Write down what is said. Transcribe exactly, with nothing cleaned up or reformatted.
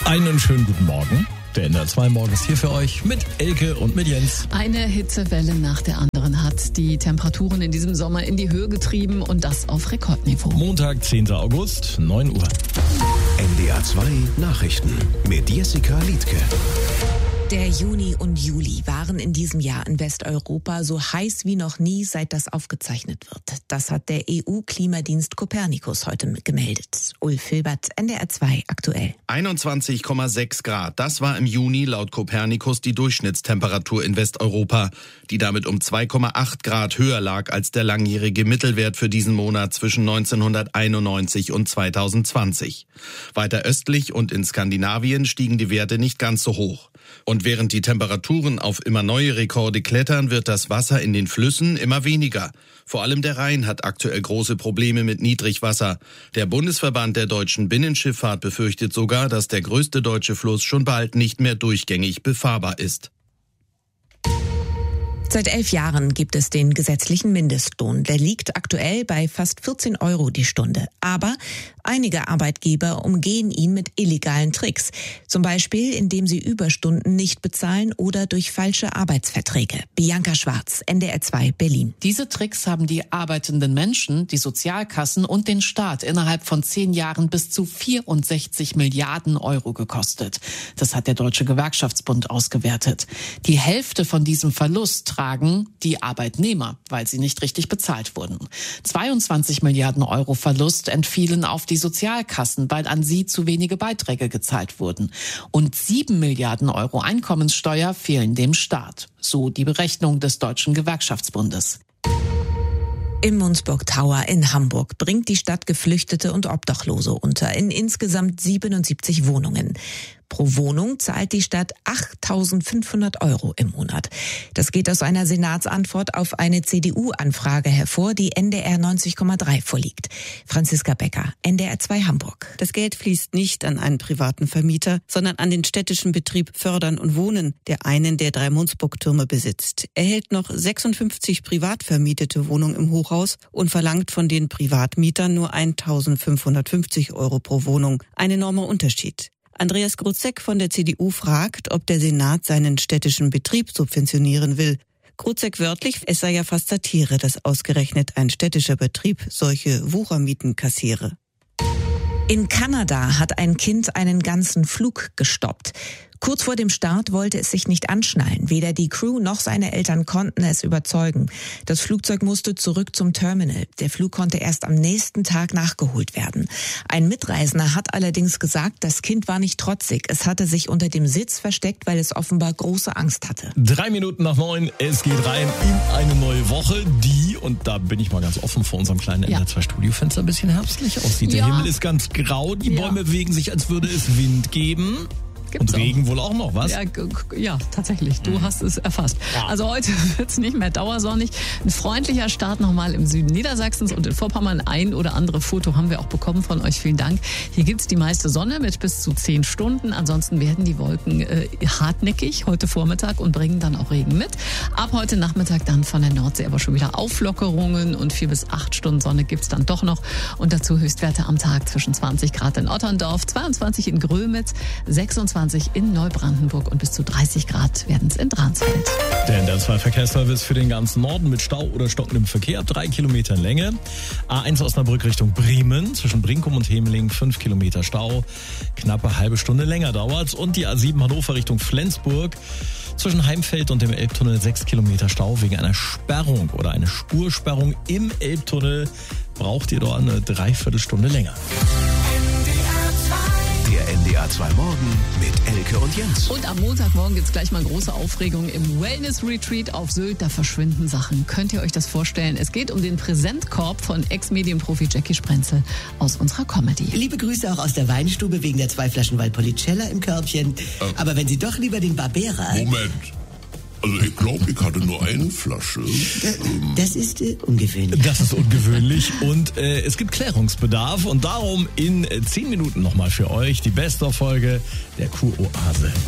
Einen schönen guten Morgen. Der N D R zwei Morgen ist hier für euch mit Elke und mit Jens. Eine Hitzewelle nach der anderen hat die Temperaturen in diesem Sommer in die Höhe getrieben und das auf Rekordniveau. Montag, zehnten August, neun Uhr. N D R zwei Nachrichten mit Jessica Liedtke. Der Juni und Juli waren in diesem Jahr in Westeuropa so heiß wie noch nie, seit das aufgezeichnet wird. Das hat der E U-Klimadienst Copernicus heute gemeldet. Ulf Hilbert, N D R zwei aktuell. einundzwanzig Komma sechs Grad, das war im Juni laut Copernicus die Durchschnittstemperatur in Westeuropa, die damit um zwei Komma acht Grad höher lag als der langjährige Mittelwert für diesen Monat zwischen neunzehnhunderteinundneunzig und zweitausendzwanzig. Weiter östlich und in Skandinavien stiegen die Werte nicht ganz so hoch. Und während die Temperaturen auf immer neue Rekorde klettern, wird das Wasser in den Flüssen immer weniger. Vor allem der Rhein hat aktuell große Probleme mit Niedrigwasser. Der Bundesverband der deutschen Binnenschifffahrt befürchtet sogar, dass der größte deutsche Fluss schon bald nicht mehr durchgängig befahrbar ist. Seit elf Jahren gibt es den gesetzlichen Mindestlohn. Der liegt aktuell bei fast vierzehn Euro die Stunde. Aber einige Arbeitgeber umgehen ihn mit illegalen Tricks. Zum Beispiel, indem sie Überstunden nicht bezahlen oder durch falsche Arbeitsverträge. Bianca Schwarz, N D R zwei Berlin. Diese Tricks haben die arbeitenden Menschen, die Sozialkassen und den Staat innerhalb von zehn Jahren bis zu vierundsechzig Milliarden Euro gekostet. Das hat der Deutsche Gewerkschaftsbund ausgewertet. Die Hälfte von diesem Verlust tragen die Arbeitnehmer, weil sie nicht richtig bezahlt wurden. zweiundzwanzig Milliarden Euro Verlust entfielen auf die Sozialkassen, weil an sie zu wenige Beiträge gezahlt wurden. Und sieben Milliarden Euro Einkommenssteuer fehlen dem Staat. So die Berechnung des Deutschen Gewerkschaftsbundes. Im Mundsburg Tower in Hamburg bringt die Stadt Geflüchtete und Obdachlose unter in insgesamt siebenundsiebzig Wohnungen. Pro Wohnung zahlt die Stadt achttausendfünfhundert Euro im Monat. Das geht aus einer Senatsantwort auf eine C D U-Anfrage hervor, die N D R neunzig Komma drei vorliegt. Franziska Becker, N D R zwei Hamburg. Das Geld fließt nicht an einen privaten Vermieter, sondern an den städtischen Betrieb Fördern und Wohnen, der einen der drei Mundsburg-Türme besitzt. Er hält noch sechsundfünfzig privat vermietete Wohnungen im Hochhaus und verlangt von den Privatmietern nur eintausendfünfhundertfünfzig Euro pro Wohnung. Ein enormer Unterschied. Andreas Grutzek von der C D U fragt, ob der Senat seinen städtischen Betrieb subventionieren will. Grutzek wörtlich, es sei ja fast Satire, dass ausgerechnet ein städtischer Betrieb solche Wuchermieten kassiere. In Kanada hat ein Kind einen ganzen Flug gestoppt. Kurz vor dem Start wollte es sich nicht anschnallen. Weder die Crew noch seine Eltern konnten es überzeugen. Das Flugzeug musste zurück zum Terminal. Der Flug konnte erst am nächsten Tag nachgeholt werden. Ein Mitreisender hat allerdings gesagt, das Kind war nicht trotzig. Es hatte sich unter dem Sitz versteckt, weil es offenbar große Angst hatte. Drei Minuten nach neun, es geht rein in eine neue Woche, die, und da bin ich mal ganz offen vor unserem kleinen N D R zwei Studiofenster, ein bisschen herbstlich aussieht. Der Ja. Himmel ist ganz grau, die Ja. Bäume bewegen sich, als würde es Wind geben. Gibt's Und Regen auch. wohl auch noch, was? Ja, g- g- ja, tatsächlich. Du hast es erfasst. Ja. Also heute wird's nicht mehr dauersonnig. Ein freundlicher Start nochmal im Süden Niedersachsens und in Vorpommern. Ein oder andere Foto haben wir auch bekommen von euch. Vielen Dank. Hier gibt's die meiste Sonne mit bis zu zehn Stunden. Ansonsten werden die Wolken äh, hartnäckig heute Vormittag und bringen dann auch Regen mit. Ab heute Nachmittag dann von der Nordsee aber schon wieder Auflockerungen und vier bis acht Stunden Sonne gibt's dann doch noch. Und dazu Höchstwerte am Tag zwischen zwanzig Grad in Otterndorf, zweiundzwanzig in Grömitz, sechsundzwanzig in Neubrandenburg und bis zu dreißig Grad werden es in Dransfeld. Der N D R zwei Verkehrsservice für den ganzen Norden mit Stau oder stockendem Verkehr ab drei Kilometern Länge. A eins Osnabrück Richtung Bremen, zwischen Brinkum und Hemeling fünf Kilometer Stau. Knappe halbe Stunde länger dauert's. Und die A sieben Hannover Richtung Flensburg, zwischen Heimfeld und dem Elbtunnel sechs Kilometer Stau wegen einer Sperrung oder eine Spursperrung im Elbtunnel. Braucht ihr dort eine Dreiviertelstunde länger. Der N D R zwei Morgen mit Elke und Jens. Und am Montagmorgen gibt's gleich mal große Aufregung im Wellness-Retreat auf Sylt. Da verschwinden Sachen. Könnt ihr euch das vorstellen? Es geht um den Präsentkorb von Ex-Medienprofi Jackie Sprenzel aus unserer Comedy. Liebe Grüße auch aus der Weinstube wegen der zwei Flaschen Valpolicella im Körbchen. Ähm. Aber wenn Sie doch lieber den Barbera... Moment. Also ich glaube, ich hatte nur eine Flasche. Ähm. Das ist äh, ungewöhnlich. Das ist ungewöhnlich und äh, es gibt Klärungsbedarf und darum in äh, zehn Minuten nochmal für euch die Best-of-Folge der Kuroase.